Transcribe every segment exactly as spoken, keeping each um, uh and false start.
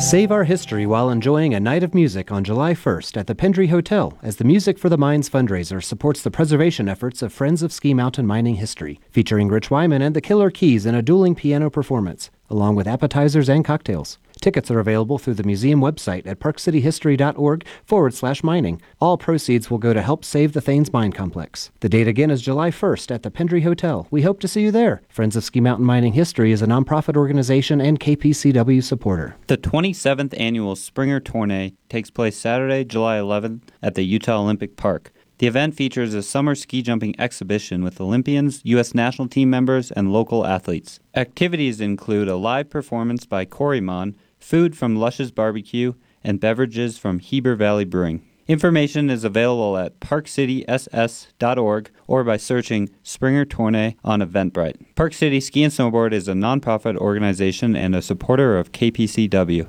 Save our history while enjoying a night of music on July first at the Pendry Hotel as the Music for the Mines fundraiser supports the preservation efforts of Friends of Ski Mountain Mining History, featuring Rich Wyman and the Killer Keys in a dueling piano performance, along with appetizers and cocktails. Tickets are available through the museum website at parkcityhistory.org forward slash mining. All proceeds will go to help save the Thanes Mine Complex. The date again is July first at the Pendry Hotel. We hope to see you there. Friends of Ski Mountain Mining History is a nonprofit organization and K P C W supporter. The twenty-seventh annual Springer Tournée takes place Saturday, July eleventh at the Utah Olympic Park. The event features a summer ski jumping exhibition with Olympians, U S national team members, and local athletes. Activities include a live performance by Corymon, food from Lush's Barbecue, and beverages from Heber Valley Brewing. Information is available at park city s s dot org or by searching Springer Tournée on Eventbrite. Park City Ski and Snowboard is a nonprofit organization and a supporter of K P C W.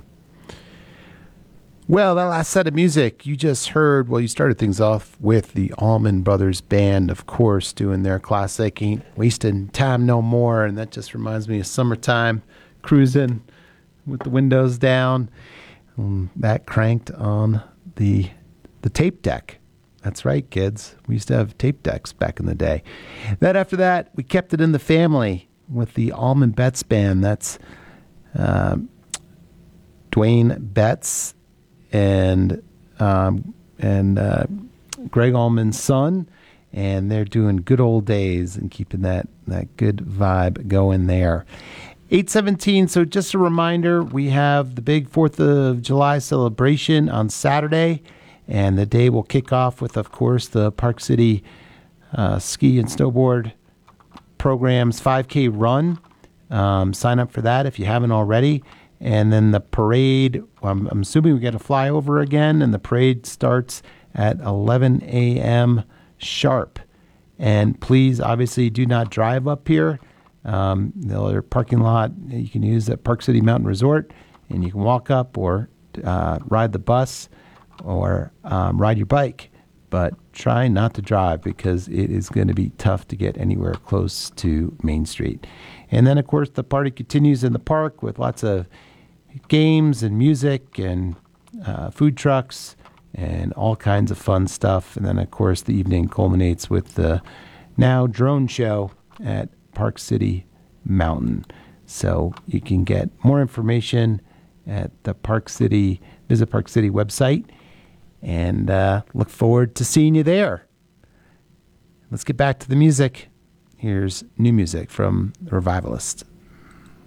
Well, that last set of music you just heard, well, you started things off with the Allman Brothers Band, of course, doing their classic Ain't Wasting Time No More, and that just reminds me of summertime, cruising with the windows down. Um, that cranked on the the tape deck. That's right, kids. We used to have tape decks back in the day. Then after that, we kept it in the family with the Allman Betts Band. That's uh, Dwayne Betts and um, and uh, Greg Allman's son, and they're doing Good Old Days and keeping that, that good vibe going there. eight seventeen, so just a reminder, we have the big fourth of July celebration on Saturday, and the day will kick off with, of course, the Park City uh, Ski and Snowboard program's five K run. Um, sign up for that if you haven't already. And then the parade, I'm, I'm assuming we get a flyover again, and the parade starts at eleven a.m. sharp. And please, obviously, do not drive up here. Um, there's a parking lot you can use at Park City Mountain Resort, and you can walk up or uh, ride the bus or um, ride your bike. But try not to drive because it is going to be tough to get anywhere close to Main Street. And then, of course, the party continues in the park with lots of games and music and uh, food trucks and all kinds of fun stuff. And then, of course, the evening culminates with the now drone show at Park City Mountain. So you can get more information at the Park City, Visit Park City website, and uh, look forward to seeing you there. Let's get back to the music. Here's new music from the Revivalists.